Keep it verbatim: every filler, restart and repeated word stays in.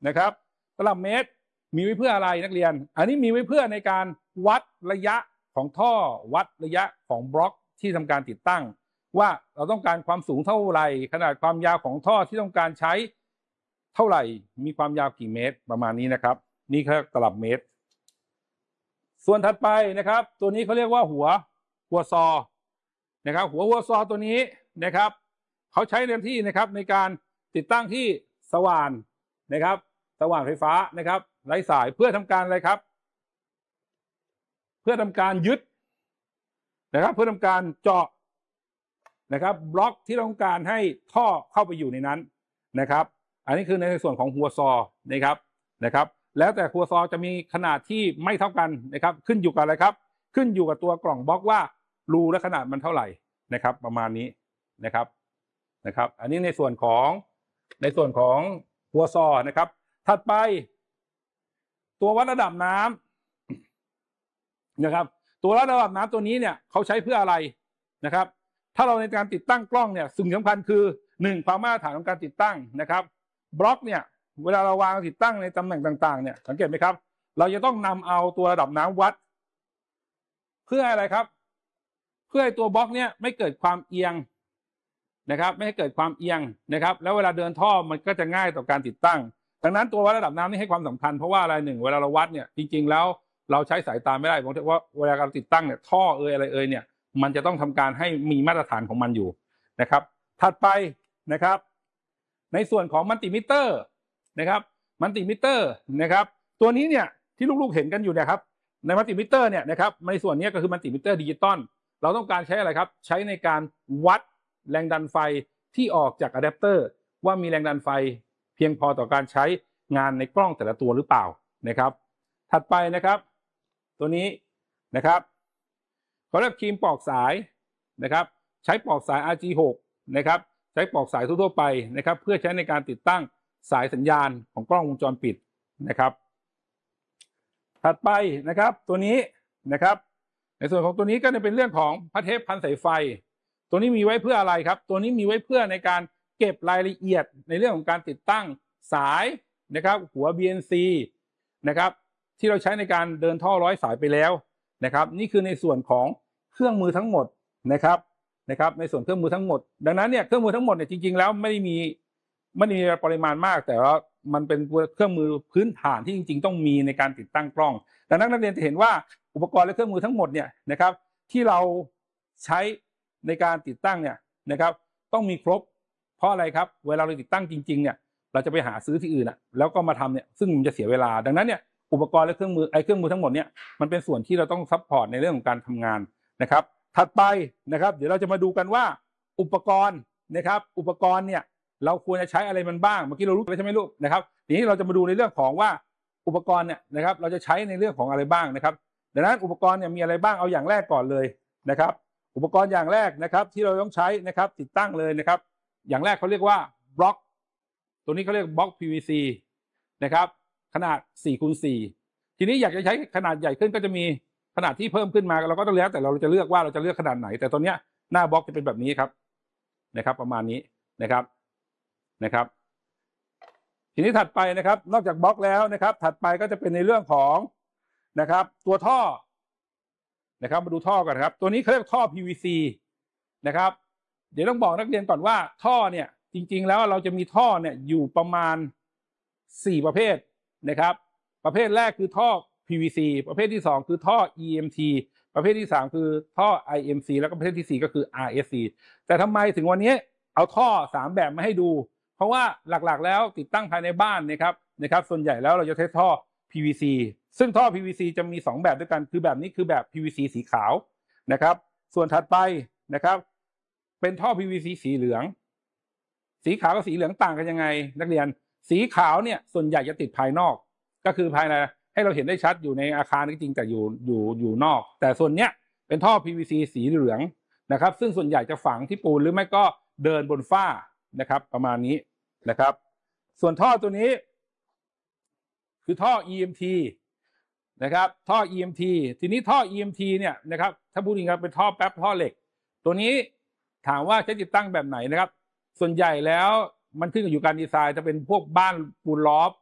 นะครับตลับเมตรมีไว้เพื่ออะไรนักเรียนอันนี้มีไว้เพื่อในการวัดระยะของท่อวัดระยะของบล็อกที่ทำการติดตั้งว่าเราต้องการความสูงเท่าไหร่ขนาดความยาวของท่อที่ต้องการใช้เท่าไหร่มีความยาวกี่เมตรประมาณนี้นะครับนี่คือตลับเมตรส่วนถัดไปนะครับตัวนี้เขาเรียกว่าหัวหัวซอนะครับหัวหัวซอตัวนี้นะครับเขาใช้เต็มที่นะครับในการติดตั้งที่สว่านนะครับสว่านไฟฟ้านะครับไร้สายเพื่อทำการอะไรครับเพื่อทำการยึดนะครับเพื่อทำการเจาะนะครับบล็อกที่ต้องการให้ท่อเข้าไปอยู่ในนั้นนะครับอันนี้คือในส่วนของหัวซอนะครับนะครับแล้วแต่หัวซอจะมีขนาดที่ไม่เท่ากันนะครับขึ้นอยู่กับอะไรครับขึ้นอยู่กับตัวกล่องบล็อกว่ารูและขนาดมันเท่าไหร่นะครับประมาณนี้นะครับนะครับอันนี้ในส่วนของในส่วนของหัวซอนะครับถัดไปตัววัดระดับน้ำนะครับตัววัดระดับน้ำตัวนี้เนี่ยเขาใช้เพื่ออะไรนะครับถ้าเราในการติดตั้งกล้องเนี่ยสิ่งสำคัญคือหนึ่งความมาตรฐานของการติดตั้งนะครับบล็อกเนี่ยเวลาเราวางติดตั้งในตำแหน่งต่างๆเนี่ยสังเกตไหมครับเราจะต้องนำเอาตัวระดับน้ำวัดเพื่ออะไรครับเพื่อให้ตัวบล็อกเนี่ยไม่เกิดความเอียงนะครับไม่ให้เกิดความเอียงนะครับแล้วเวลาเดินท่อมันก็จะง่ายต่อการติดตั้งดังนั้นตัววัดระดับน้ำนี่ให้ความสำคัญเพราะว่าอะไรหนึ่งเวลาเราวัดเนี่ยจริงๆแล้วเราใช้สายตาไม่ได้เพราะว่าเวลาเราติดตั้งเนี่ยท่อเอยอะไรเอยเนี่ยมันจะต้องทำการให้มีมาตรฐานของมันอยู่นะครับถัดไปนะครับในส่วนของมัลติมิเตอร์นะครับมัลติมิเตอร์นะครับตัวนี้เนี่ยที่ลูกๆเห็นกันอยู่เนี่ยครับในมัลติมิเตอร์เนี่ยนะครับในส่วนนี้ก็คือมัลติมิเตอร์ดิจิตอลเราต้องการใช้อะไรครับใช้ในการวัดแรงดันไฟที่ออกจากอะแดปเตอร์ว่ามีแรงดันไฟเพียงพอต่อการใช้งานในกล้องแต่ละตัวหรือเปล่านะครับถัดไปนะครับตัวนี้นะครับเขาเรียกครีมปลอกสายนะครับใช้ปลอกสาย อาร์ จี หก นะครับใช้ปลอกสายทั่วๆไปนะครับเพื่อใช้ในการติดตั้งสายสัญญาณของกล้องวงจรปิดนะครับถัดไปนะครับตัวนี้นะครับในส่วนของตัวนี้ก็จะเป็นเรื่องของพระเทปพันสายไฟตัวนี้มีไว้เพื่ออะไรครับตัวนี้มีไว้เพื่อในการเก็บรายละเอียดในเรื่องของการติดตั้งสายนะครับหัว บี เอ็น ซี นะครับที่เราใช้ในการเดินท่อร้อยสายไปแล้วนะครับนี่คือในส่วนของเครื่องมือทั้งหมดนะครับนะครับในส่วนเครื่องมือทั้งหมดดังนั้นเนี่ยเครื่องมือทั้งหมดเนี่ยจริงๆแล้วไม่ได้มีไม่ได้มีปริมาณมากแต่ว่ามันเป็นเครื่องมือพื้นฐานที่จริงๆต้องมีในการติดตั้งกล้องดังนั้นนักเรียนจะเห็นว่าอุปกรณ์และเครื่องมือทั้งหมดเนี่ยนะครับที่เราใช้ในการติดตั้งเนี่ยนะครับต้องมีครบเพราะอะไรครับเวลาเราติดตั้งจริงๆเนี่ยเราจะไปหาซื้อที่อื่นอ่ะแล้วก็มาทำเนี่ยซึ่งมันจะเสียเวลาดังนั้นเนี่ยอุปกรณ์และเครื่องมือไอ้เครื่องมือทั้งหมดเนี่ยมันเป็นส่วนที่เราต้องซัพพอร์ตในเรื่องของการทำงานนะครับถัดไปนะครับเดี๋ยวเราจะมาดูกันว่าอุปกรณ์นะครับอุปกรณ์เนี่ยเราควรจะใช้อะไรมันบ้างเมื่อกี้เรารู้ไปใช่ไหมลูกนะครับทีนี้เราจะมาดูในเรื่องของว่าอุปกรณ์เนี่ยนะครับเราจะใช้ในเรื่องของอะไรบ้างนะครับดังนั้นอุปกรณ์เนี่ยมีอะไรบ้างเอาอย่างแรกก่อนเลยนะครับอุปกรณ์อย่างแรกนะครับที่เราต้องใช้นะครับติดตั้งเลยนะครับอย่างแรกเขาเรียกว่าบล็อกตัวนี้เขาเรียกบล็อก พี วี ซี นะครับขนาด สี่คูณ สี่ ทีนี้อยากจะใช้ขนาดใหญ่ขึ้นก็จะมีขนาดที่เพิ่มขึ้นมาเราก็ต้องแล้วแต่เราจะเลือกว่าเราจะเลือกขนาดไหนแต่ตัวเนี้ยหน้าบล็อกจะเป็นแบบนี้ครับนะครับประมาณนี้นะครับนะครับทีนี้ถัดไปนะครับนอกจากบล็อกแล้วนะครับถัดไปก็จะเป็นในเรื่องของนะครับตัวท่อนะครับมาดูท่อก่อนครับตัวนี้เขาเรียกท่อ พี วี ซี นะครับเดี๋ยวต้องบอกนักเรียนก่อนว่าท่อเนี่ยจริงๆแล้วเราจะมีท่อเนี่ยอยู่ประมาณสี่ประเภทนะครับประเภทแรกคือท่อ พี วี ซี ประเภทที่สองคือท่อ อี เอ็ม ที ประเภทที่สามคือท่อ ไอ เอ็ม ซี แล้วก็ประเภทที่สี่ก็คือ อาร์ เอส ซี แต่ทำไมถึงวันนี้เอาท่อสามแบบมาให้ดูเพราะว่าหลักๆแล้วติดตั้งภายในบ้านนะครับนะครับส่วนใหญ่แล้วเราจะใช้ท่อ พี วี ซี ซึ่งท่อ พี วี ซี จะมีสองแบบด้วยกันคือแบบนี้คือแบบ พี วี ซี สีขาวนะครับส่วนถัดไปนะครับเป็นท่อ พี วี ซี สีเหลืองสีขาวกับสีเหลืองต่างกันยังไงนักเรียนสีขาวเนี่ยส่วนใหญ่จะติดภายนอกก็คือภายในให้เราเห็นได้ชัดอยู่ในอาคารจริงแต่อยู่อยู่อยู่นอกแต่ส่วนเนี้ยเป็นท่อ พี วี ซี สีเหลืองนะครับซึ่งส่วนใหญ่จะฝังที่ปูนหรือไม่ก็เดินบนฝ้านะครับประมาณนี้นะครับส่วนท่อตัวนี้คือท่อ อี เอ็ม ที นะครับท่อ อี เอ็ม ที ทีนี้ท่อ อี เอ็ม ที เนี่ยนะครับถ้าพูดจริงครับเป็นท่อแป๊บท่อเหล็กตัวนี้ถามว่าใช้ติดตั้งแบบไหนนะครับส่วนใหญ่แล้วมันขึ้นอยู่กับการดีไซน์จะเป็นพวกบ้านปูนลอฟ